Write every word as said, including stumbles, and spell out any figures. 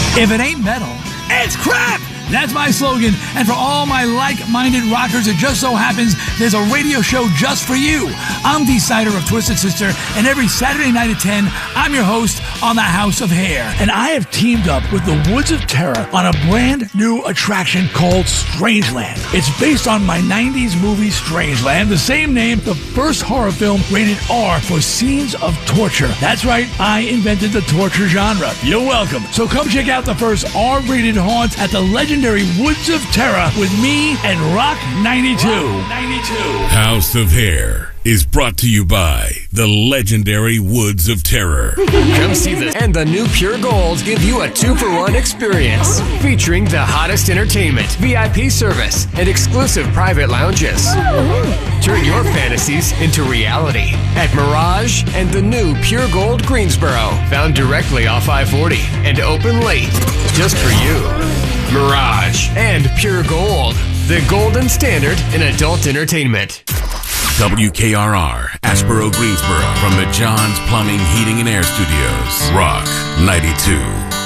If it ain't metal, it's crap! That's my slogan, and for all my like-minded rockers, it just so happens there's a radio show just for you. I'm Dee Snider of Twisted Sister, and every Saturday night at ten, I'm your host on the House of Hair. And I have teamed up with the Woods of Terror on a brand new attraction called Strangeland. It's based on my nineties movie Strangeland, the same name, the first horror film rated R for scenes of torture. That's right, I invented the torture genre. You're welcome. So come check out the first R-rated haunt at the legendary Woods of Terror with me and Rock ninety-two. Rock ninety-two. House of Hair is brought to you by the legendary Woods of Terror. Come see this. And the new Pure Gold give you a two-for-one experience featuring the hottest entertainment, V I P service, and exclusive private lounges. Turn your fantasies into reality at Mirage and the new Pure Gold Greensboro, found directly off I forty and open late just for you. Mirage and Pure Gold, the golden standard in adult entertainment. W K R R, Asheboro, Greensboro, from the John's Plumbing, Heating, and Air Studios. Rock ninety-two.